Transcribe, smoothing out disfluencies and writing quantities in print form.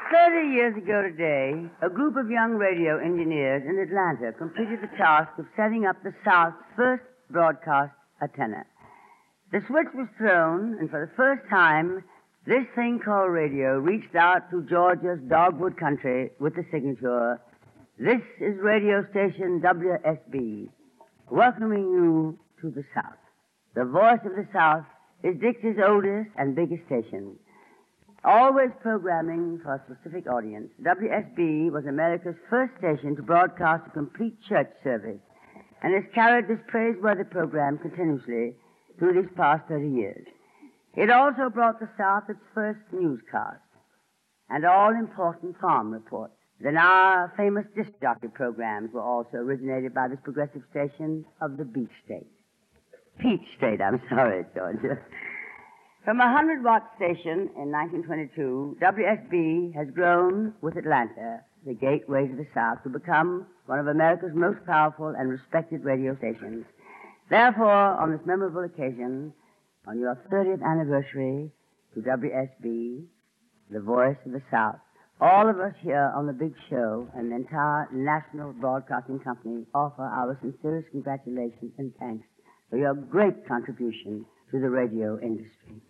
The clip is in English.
30 years ago today, a group of young radio engineers in Atlanta completed the task of setting up the South's first broadcast antenna. The switch was thrown, and for the first time, this thing called radio reached out to Georgia's dogwood country with the signature, "This is radio station WSB, welcoming you to the South." The voice of the South is Dixie's oldest and biggest station. Always programming for a specific audience, WSB was America's first station to broadcast a complete church service and has carried this praiseworthy program continuously through these past 30 years. It also brought the South its first newscast and all-important farm reports. The now famous disc jockey programs were also originated by this progressive station of the Beach State. Peach State, I'm sorry, Georgia. From a 100-watt station in 1922, WSB has grown with Atlanta, the gateway to the South, to become one of America's most powerful and respected radio stations. Therefore, on this memorable occasion, on your 30th anniversary to WSB, the voice of the South, all of us here on the big show and the entire National Broadcasting Company offer our sincerest congratulations and thanks for your great contribution to the radio industry.